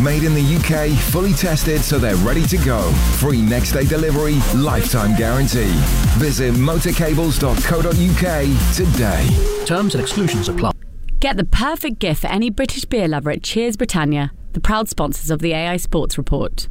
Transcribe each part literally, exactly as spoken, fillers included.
made in the U K, fully tested so they're ready to go. Free next day delivery, lifetime guarantee. Visit motorcables dot co dot uk today. Terms and exclusions apply. Get the perfect gift for any British beer lover at Cheers Britannia, the proud sponsors of the A I Sports Report.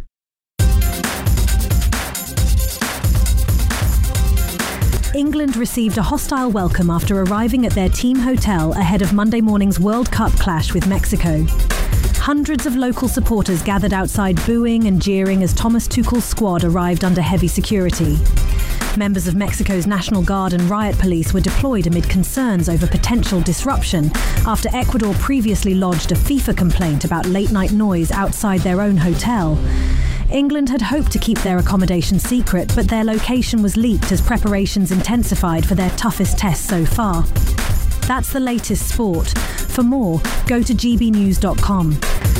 England received a hostile welcome after arriving at their team hotel ahead of Monday morning's World Cup clash with Mexico. Hundreds of local supporters gathered outside booing and jeering as Thomas Tuchel's squad arrived under heavy security. Members of Mexico's National Guard and riot police were deployed amid concerns over potential disruption after Ecuador previously lodged a FIFA complaint about late-night noise outside their own hotel. England had hoped to keep their accommodation secret, but their location was leaked as preparations intensified for their toughest test so far. That's the latest sport. For more, go to g b news dot com.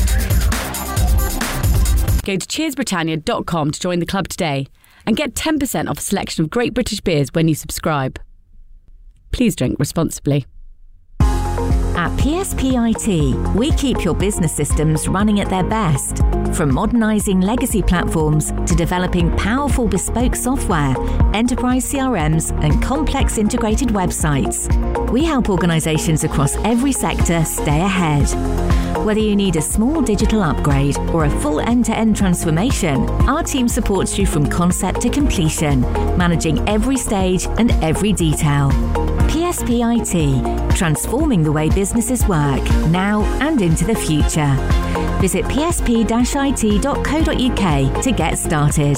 Go to cheers britannia dot com to join the club today and get ten percent off a selection of great British beers when you subscribe. Please drink responsibly. At P S P I T, we keep your business systems running at their best. From modernising legacy platforms to developing powerful bespoke software, enterprise C R Ms and complex integrated websites, we help organisations across every sector stay ahead. Whether you need a small digital upgrade or a full end-to-end transformation, our team supports you from concept to completion, managing every stage and every detail. P S P I T, transforming the way businesses work, now and into the future. Visit p s p dash i t dot co dot u k to get started.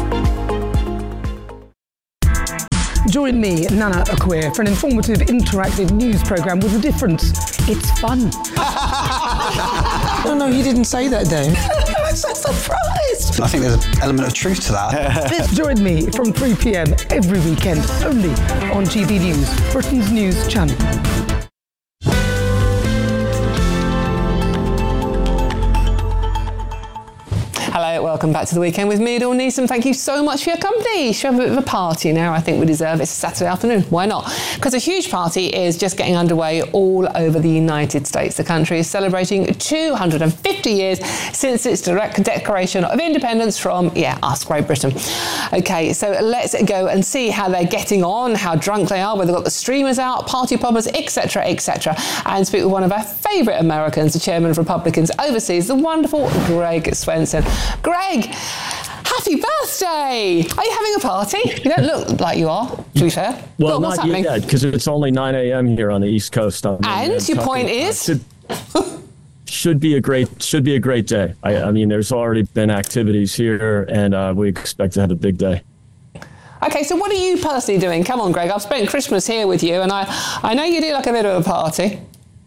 Join me, Nana Akweer, for an informative, interactive news programme with a difference. It's fun. No, no, you didn't say that, Dave. I'm so surprised. I think there's an element of truth to that. Join me from three p m every weekend, only on G B News, Britain's news channel. Hello, welcome back to The Weekend with me, Dawn Neeson. Thank you so much for your company. Should have a bit of a party now. I think we deserve it. It's Saturday afternoon. Why not? Because a huge party is just getting underway all over the United States. The country is celebrating two hundred fifty years since its direct declaration of independence from, yeah, us, Great Britain. Okay, so let's go and see how they're getting on, how drunk they are, whether they've got the streamers out, party poppers, et cetera, et cetera, and speak with one of our favourite Americans, the chairman of Republicans overseas, the wonderful Greg Swenson. Greg, happy birthday! Are you having a party? You don't look like you are, to be fair. Well, What's not happening? yet, because it's only nine a m here on the East Coast. I'm and your point is? Should, should be a great should be a great day. I, I mean, there's already been activities here, and uh, we expect to have a big day. Okay, so what are you personally doing? Come on, Greg. I've spent Christmas here with you, and I, I know you do like a bit of a party.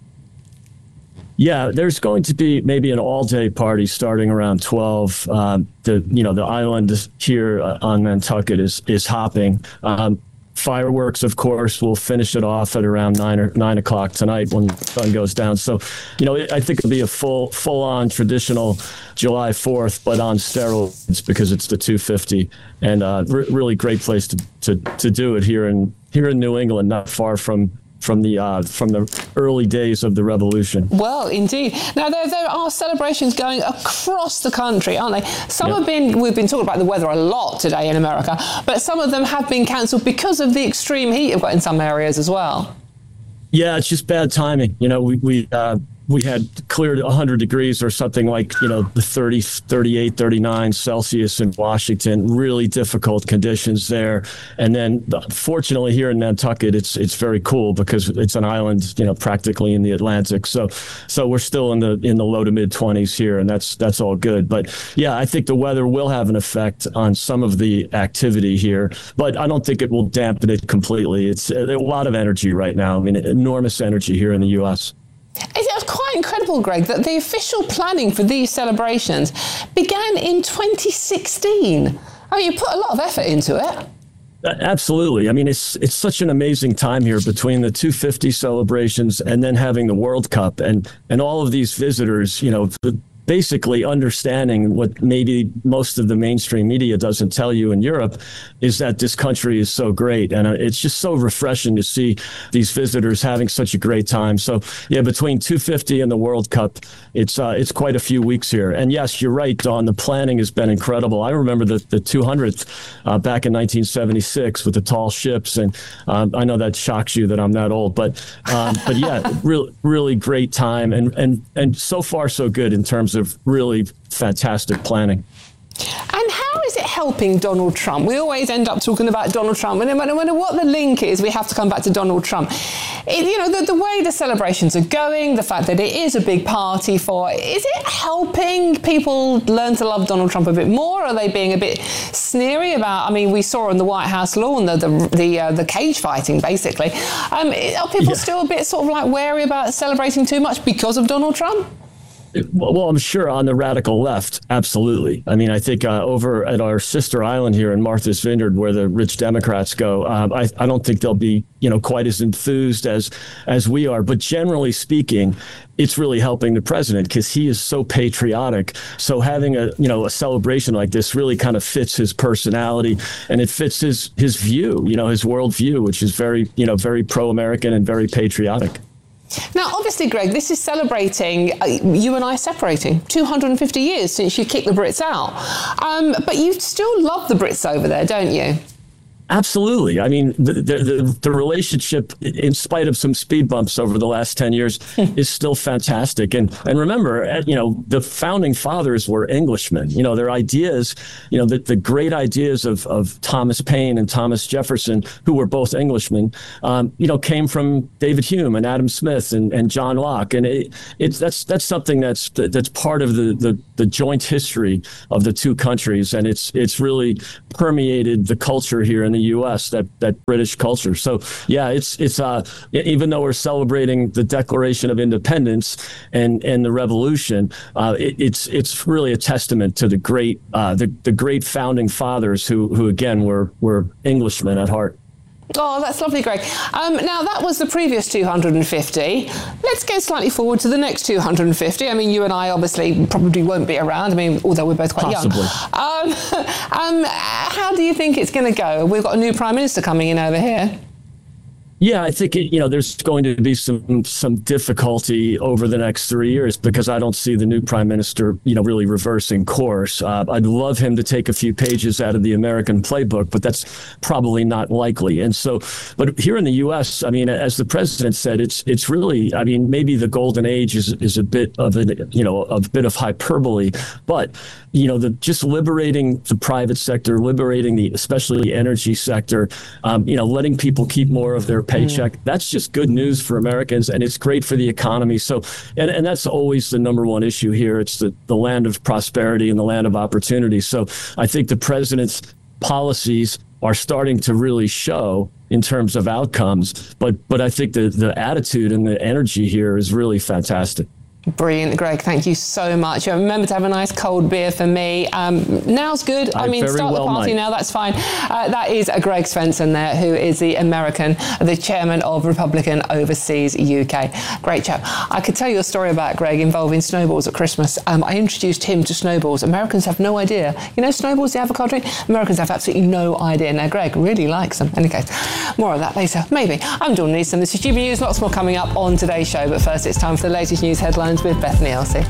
Yeah, there's going to be maybe an all-day party starting around twelve. Um, the you know the island here on Nantucket is is hopping. Um, fireworks, of course, will finish it off at around nine or nine o'clock tonight when the sun goes down. So, you know, I think it'll be a full full-on traditional July fourth, but on steroids because it's the two fifty, and uh, re- really great place to, to to do it here in here in New England, not far from. from the uh, from the early days of the revolution. Well, indeed. Now, there, there are celebrations going across the country, aren't they? Some Yep. have been, we've been talking about the weather a lot today in America, but some of them have been cancelled because of the extreme heat we've got in some areas as well. Yeah, it's just bad timing. You know, we we uh, we had cleared one hundred degrees or something like, you know, the thirty, thirty-eight, thirty-nine Celsius in Washington. Really difficult conditions there. And then, fortunately, here in Nantucket, it's it's very cool because it's an island, you know, practically in the Atlantic. So so we're still in the in the low to mid twenties here, and that's that's all good. But yeah, I think the weather will have an effect on some of the activity here, but I don't think it will dampen it completely. It's a lot of energy right now. I mean, enormous energy here in the U S. It's quite incredible, Greg, that the official planning for these celebrations began in twenty sixteen. I mean, you put a lot of effort into it. Absolutely. I mean, it's it's such an amazing time here between the two fifty celebrations and then having the World Cup and, and all of these visitors, you know, basically understanding what maybe most of the mainstream media doesn't tell you in Europe is that this country is so great. And it's just so refreshing to see these visitors having such a great time. So yeah, between two fifty and the World Cup, it's uh, it's quite a few weeks here. And yes, you're right, Dawn, the planning has been incredible. I remember the, the two hundredth uh, back in nineteen seventy-six with the tall ships. And um, I know that shocks you that I'm that old, but um, but yeah, really, really great time. And, and, and so far so good in terms of really fantastic planning. And how is it helping Donald Trump? We always end up talking about Donald Trump, and no matter, no matter what the link is, we have to come back to Donald Trump. It, you know, the, the way the celebrations are going, the fact that it is a big party for, is it helping people learn to love Donald Trump a bit more? Are they being a bit sneery about, I mean, we saw on the White House lawn the the the, uh, the cage fighting, basically. Um, are people yeah. still a bit sort of like wary about celebrating too much because of Donald Trump? Well, I'm sure on the radical left, absolutely. I mean, I think uh, over at our sister island here in Martha's Vineyard, where the rich Democrats go, um, I, I don't think they'll be, you know, quite as enthused as as we are. But generally speaking, it's really helping the president because he is so patriotic. So having a, you know, a celebration like this really kind of fits his personality, and it fits his his view, you know, his worldview, which is very, you know, very pro-American and very patriotic. Now, obviously, Greg, this is celebrating uh, you and I separating two hundred fifty years since you kicked the Brits out. Um, but you still love the Brits over there, don't you? Absolutely. I mean, the, the the relationship, in spite of some speed bumps over the last ten years, is still fantastic. And and remember, you know, the founding fathers were Englishmen. You know, their ideas, you know, the, the great ideas of, of Thomas Paine and Thomas Jefferson, who were both Englishmen, um, you know, came from David Hume and Adam Smith and, and John Locke. And it, it's that's that's something that's that's part of the, the, the joint history of the two countries. And it's it's really permeated the culture here in the U S, that that British culture. So yeah, it's it's uh even though we're celebrating the Declaration of Independence and and the Revolution, uh, it, it's it's really a testament to the great uh, the the great founding fathers who who again were were Englishmen at heart. Oh, that's lovely, Greg. Um, now, that was the previous two hundred fifty. Let's go slightly forward to the next two hundred fifty. I mean, you and I obviously probably won't be around. I mean, although we're both quite Possibly. young. Um, um, how do you think it's going to go? We've got a new Prime Minister coming in over here. Yeah, I think, it, you know, there's going to be some some difficulty over the next three years because I don't see the new prime minister, you know, really reversing course. Uh, I'd love him to take a few pages out of the American playbook, but that's probably not likely. And so, but here in the U S, I mean, as the president said, it's it's really, I mean, maybe the golden age is is a bit of a, you know, a bit of hyperbole, but, you know, the just liberating the private sector, liberating the, especially the energy sector, um, you know, letting people keep more of their paycheck. That's just good news for Americans, and it's great for the economy. So, and, and that's always the number one issue here. It's the, the land of prosperity and the land of opportunity. So I think the president's policies are starting to really show in terms of outcomes. But but I think the, the attitude and the energy here is really fantastic. Brilliant, Greg. Thank you so much. Remember to have a nice cold beer for me. Um, now's good. I, I mean, start well the party might. now. That's fine. Uh, that is Greg Svensson there, who is the American, the chairman of Republican Overseas U K. Great chap. I could tell you a story about Greg involving snowballs at Christmas. Um, I introduced him to snowballs. Americans have no idea. You know, snowballs, the avocado drink? Americans have absolutely no idea. Now, Greg really likes them. In any case, more of that later. Maybe. I'm Dawn Neeson. This is G B News. Lots more coming up on today's show. But first, it's time for the latest news headlines with Bethany Elsey.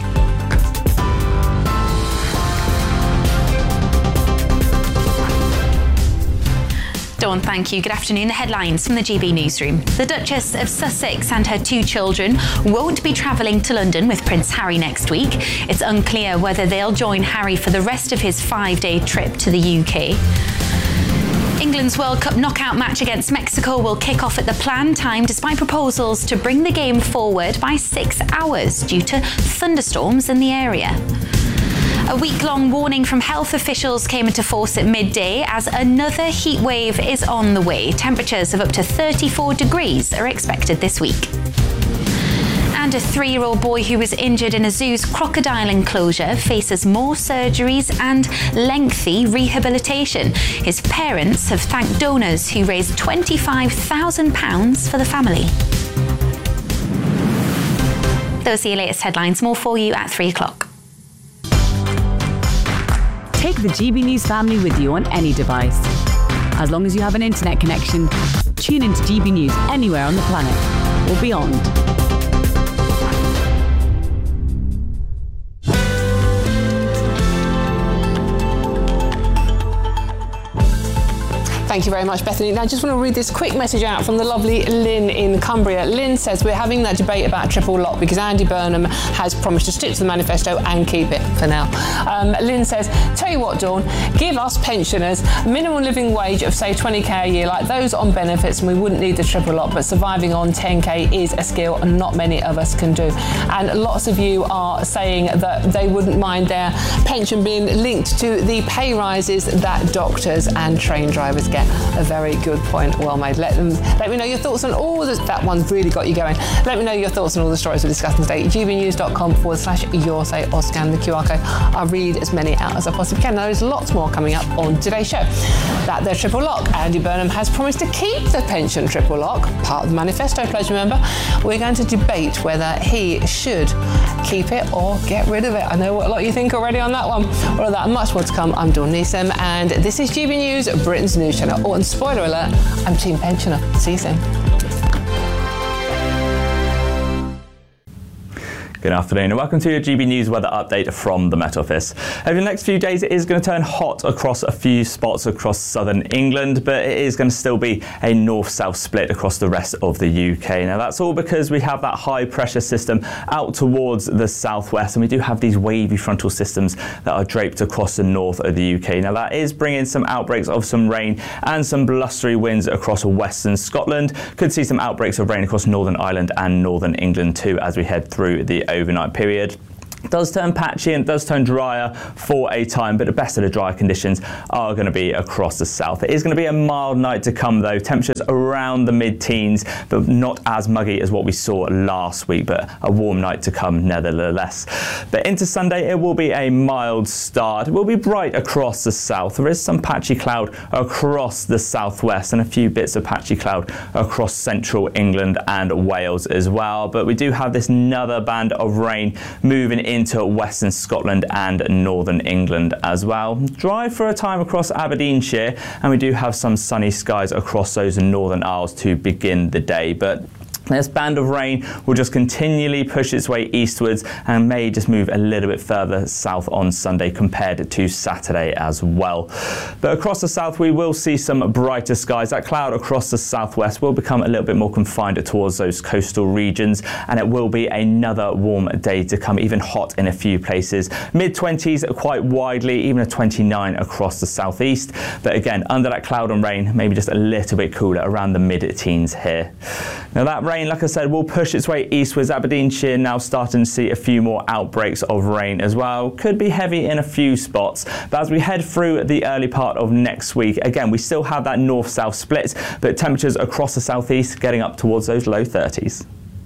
Dawn, thank you. Good afternoon. The headlines from the G B Newsroom. The Duchess of Sussex and her two children won't be travelling to London with Prince Harry next week. It's unclear whether they'll join Harry for the rest of his five-day trip to the U K. England's World Cup knockout match against Mexico will kick off at the planned time despite proposals to bring the game forward by six hours due to thunderstorms in the area. A week-long warning from health officials came into force at midday as another heat wave is on the way. Temperatures of up to thirty-four degrees are expected this week. And a three-year-old boy who was injured in a zoo's crocodile enclosure faces more surgeries and lengthy rehabilitation. His parents have thanked donors who raised twenty-five thousand pounds for the family. Those are your latest headlines. More for you at three o'clock. Take the G B News family with you on any device. As long as you have an internet connection, tune into G B News anywhere on the planet or beyond. Thank you very much, Bethany. Now, I just want to read this quick message out from the lovely Lynn in Cumbria. Lynn says, we're having that debate about triple lock because Andy Burnham has promised to stick to the manifesto and keep it for now. Um, Lynn says, tell you what, Dawn, give us pensioners a minimum living wage of, say, twenty k a year, like those on benefits, and we wouldn't need the triple lock, but surviving on ten k is a skill and not many of us can do. And lots of you are saying that they wouldn't mind their pension being linked to the pay rises that doctors and train drivers get. A very good point, well made. Let them let me know your thoughts on all the, that one really got you going. Let me know your thoughts on all the stories we're discussing today. gbnews.com forward slash your say or scan the Q R code. I'll read as many out as I possibly can. Now, there's lots more coming up on today's show. That the triple lock. Andy Burnham has promised to keep the pension triple lock, part of the manifesto pledge, remember. We're going to debate whether he should keep it or get rid of it. I know what a lot you think already on that one. All of that and much more to come. I'm Dawn Neeson, and this is G B News, Britain's news channel. Oh, and spoiler alert, I'm Team Pensioner. See you soon. Good afternoon and welcome to your G B News weather update from the Met Office. Over the next few days it is going to turn hot across a few spots across southern England, but it is going to still be a north-south split across the rest of the U K. Now that's all because we have that high pressure system out towards the southwest, and we do have these wavy frontal systems that are draped across the north of the U K. Now that is bringing some outbreaks of some rain and some blustery winds across western Scotland. Could see some outbreaks of rain across Northern Ireland and northern England too as we head through the overnight period. It does turn patchy and does turn drier for a time, but the best of the dry conditions are going to be across the south. It is going to be a mild night to come though, temperatures around the mid-teens, but not as muggy as what we saw last week, but a warm night to come nevertheless. But into Sunday, it will be a mild start. It will be bright across the south. There is some patchy cloud across the southwest and a few bits of patchy cloud across central England and Wales as well. But we do have this another band of rain moving into western Scotland and northern England as well. Dry for a time across Aberdeenshire, and we do have some sunny skies across those northern Isles to begin the day. But this band of rain will just continually push its way eastwards and may just move a little bit further south on Sunday compared to Saturday as well. But across the south we will see some brighter skies. That cloud across the southwest will become a little bit more confined towards those coastal regions, and it will be another warm day to come, even hot in a few places. mid twenties quite widely, even a twenty-nine across the southeast. But again, under that cloud and rain, maybe just a little bit cooler around the mid-teens here. Now that rain, like I said, will push its way eastwards. Aberdeenshire now starting to see a few more outbreaks of rain as well. Could be heavy in a few spots, but as we head through the early part of next week, again, we still have that north-south split, but temperatures across the southeast getting up towards those low thirties.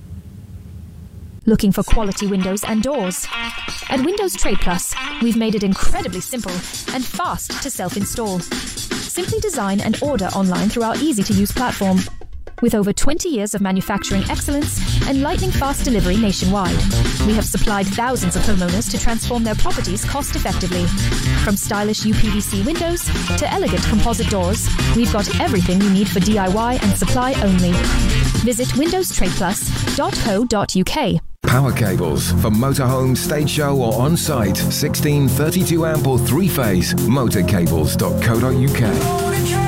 Looking for quality windows and doors? At Windows Trade Plus, we've made it incredibly simple and fast to self-install. Simply design and order online through our easy-to-use platform. With over twenty years of manufacturing excellence and lightning-fast delivery nationwide, we have supplied thousands of homeowners to transform their properties cost-effectively. From stylish U P V C windows to elegant composite doors, we've got everything you need for D I Y and supply only. Visit windows trade plus dot co dot U K. Power cables for motorhome, stage show or on-site. sixteen, thirty-two amp or three-phase. motorcables dot co dot U K.